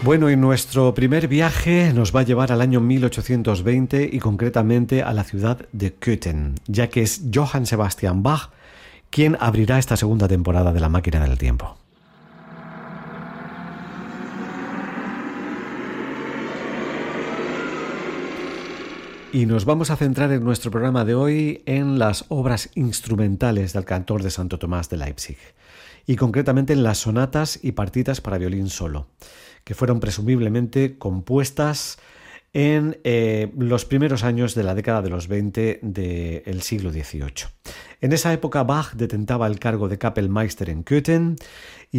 Bueno, y nuestro primer viaje nos va a llevar al año 1820 y concretamente a la ciudad de Köthen, ya que es Johann Sebastian Bach quien abrirá esta segunda temporada de La Máquina del Tiempo. Y nos vamos a centrar en nuestro programa de hoy en las obras instrumentales del cantor de Santo Tomás de Leipzig, y concretamente en las sonatas y partitas para violín solo, que fueron presumiblemente compuestas en los primeros años de la década de los 20 del siglo XVIII. En esa época Bach detentaba el cargo de Kapellmeister en Köthen y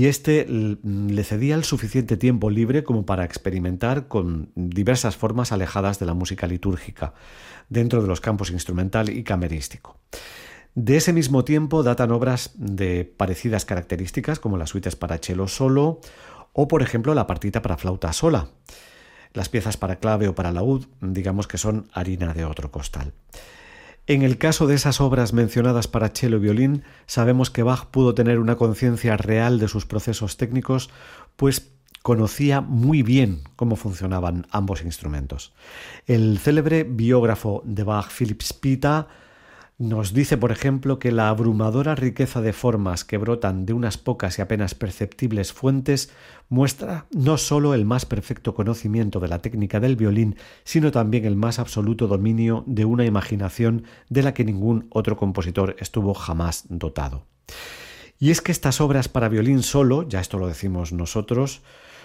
le cedía el suficiente tiempo libre como para experimentar con diversas formas alejadas de la música litúrgica dentro de los campos instrumental y camerístico. De ese mismo tiempo datan obras de parecidas características como las suites para cello solo o, por ejemplo, la partita para flauta sola. Las piezas para clave o para laúd, digamos que son harina de otro costal. En el caso de esas obras mencionadas para cello y violín, sabemos que Bach pudo tener una conciencia real de sus procesos técnicos, pues conocía muy bien cómo funcionaban ambos instrumentos. El célebre biógrafo de Bach, Philipp Spitta, nos dice, por ejemplo, que la abrumadora riqueza de formas que brotan de unas pocas y apenas perceptibles fuentes muestra no solo el más perfecto conocimiento de la técnica del violín, sino también el más absoluto dominio de una imaginación de la que ningún otro compositor estuvo jamás dotado. Y es que estas obras para violín solo, ya esto lo decimos nosotros,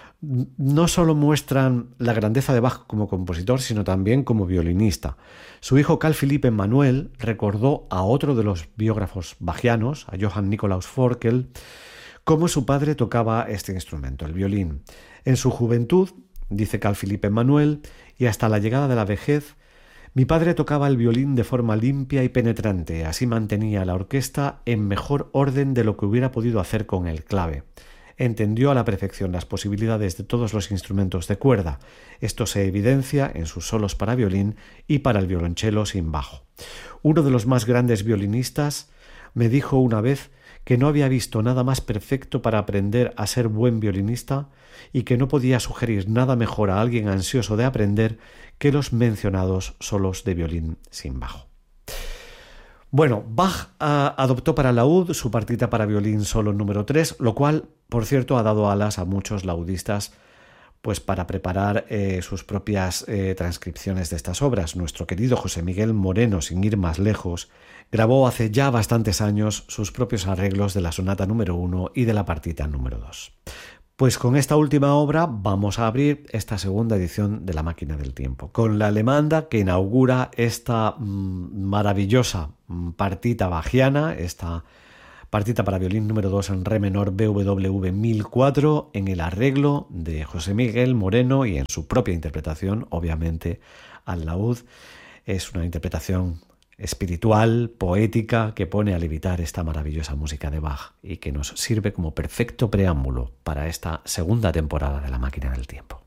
no solo muestran la grandeza de Bach como compositor, sino también como violinista. Su hijo Carl Philipp Emanuel recordó a otro de los biógrafos bachianos, a Johann Nikolaus Forkel, cómo su padre tocaba este instrumento, el violín. En su juventud, dice Carl Philipp Emanuel, y hasta la llegada de la vejez, mi padre tocaba el violín de forma limpia y penetrante, así mantenía la orquesta en mejor orden de lo que hubiera podido hacer con el clave. Entendió a la perfección las posibilidades de todos los instrumentos de cuerda. Esto se evidencia en sus solos para violín y para el violonchelo sin bajo. Uno de los más grandes violinistas me dijo una vez que no había visto nada más perfecto para aprender a ser buen violinista y que no podía sugerir nada mejor a alguien ansioso de aprender que los mencionados solos de violín sin bajo. Bueno, Bach adoptó para laúd su partita para violín solo número 3, lo cual, por cierto, ha dado alas a muchos laudistas pues para preparar sus propias transcripciones de estas obras. Nuestro querido José Miguel Moreno, sin ir más lejos, grabó hace ya bastantes años sus propios arreglos de la sonata número 1 y de la partita número 2. Pues con esta última obra vamos a abrir esta segunda edición de La Máquina del Tiempo, con la alemanda que inaugura esta maravillosa partita bachiana, esta partita para violín número 2 en re menor BWV 1004, en el arreglo de José Miguel Moreno y en su propia interpretación, obviamente, al laúd. Es una interpretación espiritual, poética, que pone a levitar esta maravillosa música de Bach y que nos sirve como perfecto preámbulo para esta segunda temporada de La Máquina del Tiempo.